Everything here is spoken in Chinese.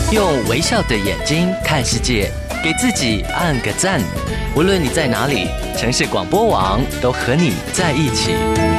用微笑的眼睛看世界，给自己按个赞。无论你在哪里，城市广播网都和你在一起。